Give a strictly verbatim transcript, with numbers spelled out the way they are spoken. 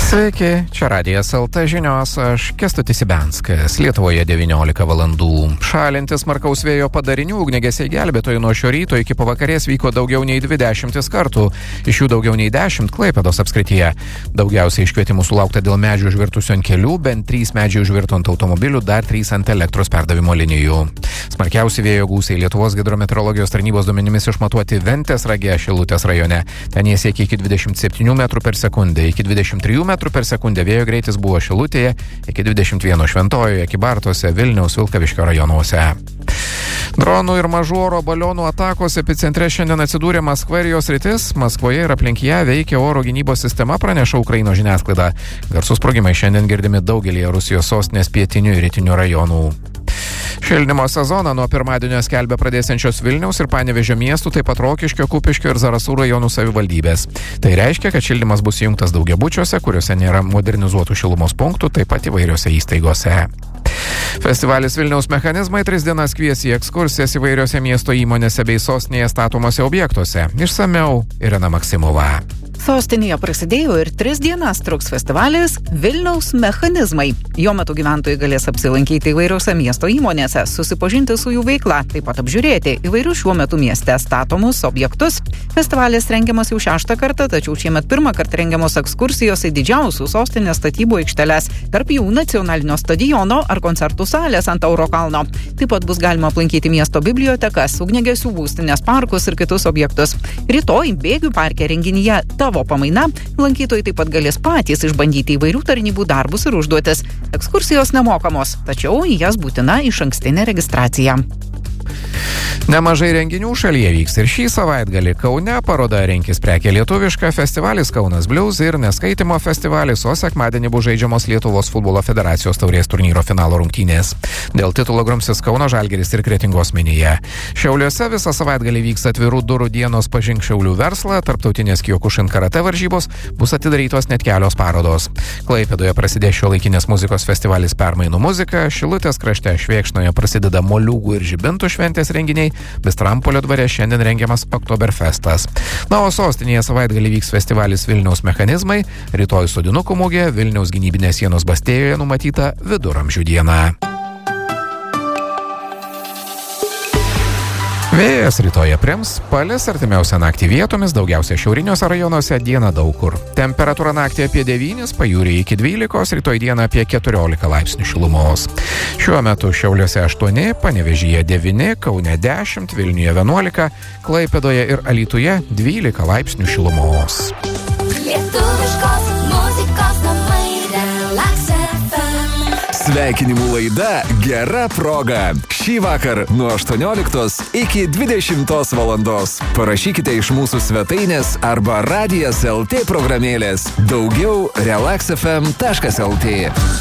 Sveiki, čia Radijas L T žinios, aš Kęstutis Ibenskas. Lietuvoje devyniolika valandų. Šalintis smarkaus vėjo padarinių ugniagesiai gelbėtojai nuo šio ryto iki pavakarės vyko daugiau nei dvidešimt kartų. Iš jų daugiau nei dešimt Klaipėdos apskrityje. Daugiausiai iškvietimų sulaukta dėl medžių užvirtusių ant kelių, bent trys medžiai užvirto ant automobilių, dar trys ant elektros perdavimo linijų. Smarkiausi vėjo gūsiai Lietuvos hidrometeorologijos tarnybos duomenimis išmatuoti Ventės rage Šilutės rajone. Ten jie siekia iki dvidešimt septynių metrų per sekundę, iki dvidešimt trijų metrų per sekundę vėjo greitis buvo Šilutėje, iki dvidešimt vieno Šventojoje, Kybartuose, Vilniaus, Vilkaviškio rajonuose. Dronų ir mažų oro balionų atakos epicentre šiandien atsidūrė Maskva ir jos sritis. Maskvoje ir aplink ją veikia oro gynybos sistema, praneša Ukrainos žiniasklaida. Garsūs sprogimai šiandien girdimi daugelyje Rusijos sostinės pietinių ir rytinių rajonų. Šildymo sezoną nuo pirmadienio skelbia pradėsiančios Vilniaus ir Panevėžio miestų, taip pat Rokiškio, Kupiškio ir Zarasų rajonų savivaldybės. Tai reiškia, kad šildymas bus įjungtas daugiabučiuose, kuriuose nėra modernizuotų šilumos punktų, taip pat įvairiose įstaigose. Festivalis Vilniaus mechanizmai tris dienas kvies į ekskursijas įvairiose miesto įmonėse bei sostinėje statomose objektuose. Išsamiau Irena Maksimova. Sostinėje prasidėjo ir tris dienas truks festivalis Vilniaus mechanizmai. Jo metu gyventojai galės apsilankyti įvairiose miesto įmonėse, susipažinti su jų veikla, taip pat apžiūrėti įvairius šiuo metu mieste statomus objektus. Festivalis rengiamas jau šeštą kartą, tačiau šiemet pirmą kartą rengiamos ekskursijos į didžiausių sostinės statybų aikšteles, tarp jų nacionalinio stadiono ar koncertų salės ant Tauro kalno. Taip pat bus galima aplankyti miesto bibliotekas, ugniagesių būstinės, parkus ir kitus objektus. Rytoj Bėgių parke renginyje Tavo pamaina lankytojai taip pat galės patys išbandyti įvairių tarnybų darbus ir užduotis. Ekskursijos nemokamos, tačiau į jas būtina išankstinė registracija. Nemažai renginių šalyje vyks ir šį savaitgalį. Kaune paroda Rinkis prekė lietuviška, festivalis Kaunas Blues ir neskaitimo festivalis, o sekmadienį bus žaidžiamos Lietuvos futbolo federacijos taurės turnyro finalo rungtynės. Dėl titulo grumsis Kauno Žalgiris ir Kretingos minija. Šiauliuose visą savaitgalį vyks atvirų durų dienos Pažink Šiaulių verslą, tarptautinės Kyokushin karate varžybos, bus atidarytos net kelios parodos. Klaipėdoje prasidės šiuolaikinės muzikos festivalis Permainų muzika, Šilutės krašte Švėkšnoje prasideda moliūgų ir žibintų šventės renginiai, Bestrampolio dvare šiandien rengiamas Oktoberfestas. Na, o sostinėje savaitgalį vyks festivalis Vilniaus mechanizmai, rytoj sodinukų mugė, Vilniaus gynybinės sienos Bastėjoje numatyta viduramžių diena. Vėjas rytoje prims, palis artimiausią naktį vietomis, daugiausia šiauriniuose rajonuose, dieną daug kur. Temperatūra naktį apie devynis, pajūryje iki dvylikos, rytoj dieną apie keturiolika laipsnių šilumos. Šiuo metu Šiauliuose aštuoni, Panevėžyje devyni, Kaune dešimt, Vilniuje vienuolika, Klaipėdoje ir Alytuje dvylika laipsnių šilumos. Lietuviškos muzikos namai Relax F M. Sveikinimų laida Gera proga. Šį vakar nuo aštuonioliktos iki dvidešimtos valandos. Parašykite iš mūsų svetainės arba Radijas L T programėlės. Daugiau relax f m taškas l t.